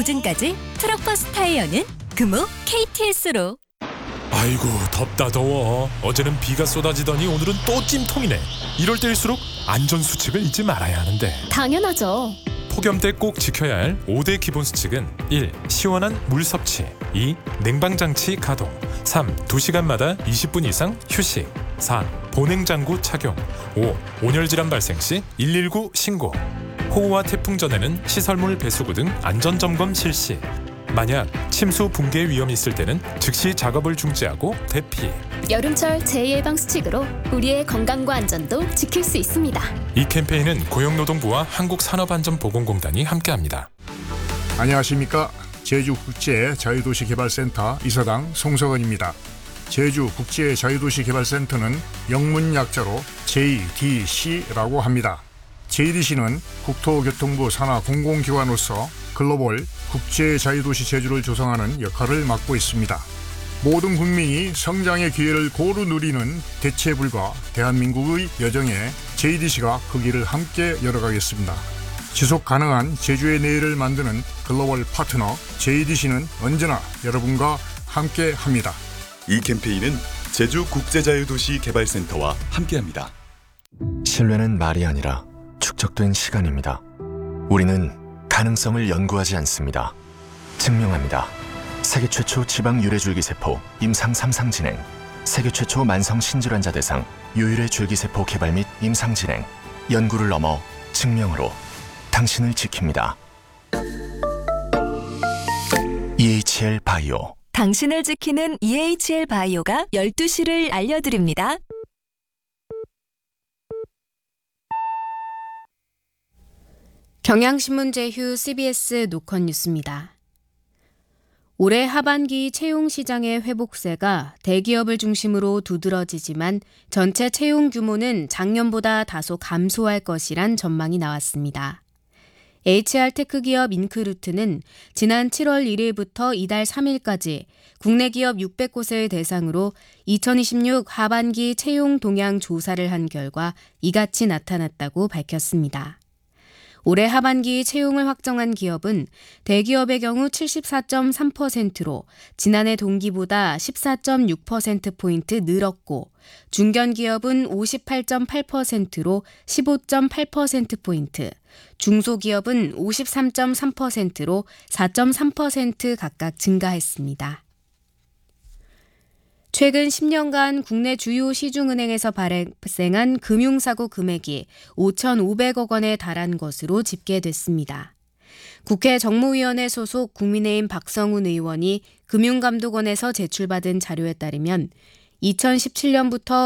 보증까지 트럭버스 타이어는 금호 KTS로. 아이고 덥다 더워. 어제는 비가 쏟아지더니 오늘은 또 찜통이네. 이럴 때일수록 안전수칙을 잊지 말아야 하는데. 당연하죠. 폭염 때 꼭 지켜야 할 5대 기본 수칙은 1. 시원한 물 섭취 2. 냉방장치 가동 3. 2시간마다 20분 이상 휴식 4. 보냉장구 착용 5. 온열질환 발생 시 119 신고. 호우와 태풍 전에는 시설물 배수구 등 안전점검 실시. 만약 침수 붕괴 위험이 있을 때는 즉시 작업을 중지하고 대피. 여름철 재예방 수칙으로 우리의 건강과 안전도 지킬 수 있습니다. 이 캠페인은 고용노동부와 한국산업안전보건공단이 함께합니다. 안녕하십니까. 제주국제자유도시개발센터 이사장 송석원입니다. 제주국제자유도시개발센터는 영문 약자로 JDC라고 합니다. JDC는 국토교통부 산하 공공기관으로서 글로벌 국제자유도시 제주를 조성하는 역할을 맡고 있습니다. 모든 국민이 성장의 기회를 고루 누리는 대체불가 대한민국의 여정에 JDC가 그 길을 함께 열어가겠습니다. 지속 가능한 제주의 내일을 만드는 글로벌 파트너 JDC는 언제나 여러분과 함께합니다. 이 캠페인은 제주국제자유도시개발센터와 함께합니다. 신뢰는 말이 아니라 축적된 시간입니다. 우리는 가능성을 연구하지 않습니다. 증명합니다. 세계 최초 지방 유래줄기세포 임상 3상 진행, 세계 최초 만성 신질환자 대상 유일의 줄기세포 개발 및 임상 진행, 연구를 넘어 증명으로 당신을 지킵니다. EHL 바이오. 당신을 지키는 EHL 바이오가 12시를 알려드립니다. 경향신문 제휴 CBS 노컷 뉴스입니다. 올해 하반기 채용 시장의 회복세가 대기업을 중심으로 두드러지지만 전체 채용 규모는 작년보다 다소 감소할 것이란 전망이 나왔습니다. HR 테크 기업 인크루트는 지난 7월 1일부터 이달 3일까지 국내 기업 600곳을 대상으로 2026 하반기 채용 동향 조사를 한 결과 이같이 나타났다고 밝혔습니다. 올해 하반기 채용을 확정한 기업은 대기업의 경우 74.3%로 지난해 동기보다 14.6%포인트 늘었고, 중견기업은 58.8%로 15.8%포인트, 중소기업은 53.3%로 4.3% 각각 증가했습니다. 최근 10년간 국내 주요 시중은행에서 발생한 금융사고 금액이 5,500억 원에 달한 것으로 집계됐습니다. 국회 정무위원회 소속 국민의힘 박성훈 의원이 금융감독원에서 제출받은 자료에 따르면 2017년부터